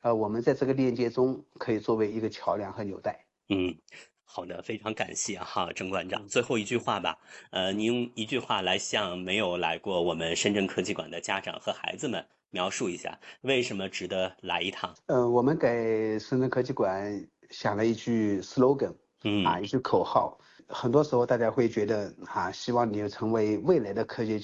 我们在这个链接中可以作为一个桥梁和纽带。 嗯，好的，非常感谢哈，郑馆长。最后一句话吧，您用一句话来向没有来过我们深圳科技馆的家长和孩子们描述一下，为什么值得来一趟？ 我们给深圳科技馆想了一句 slogan， 嗯。 一句口号。很多时候大家会觉得希望你成为未来的科学家。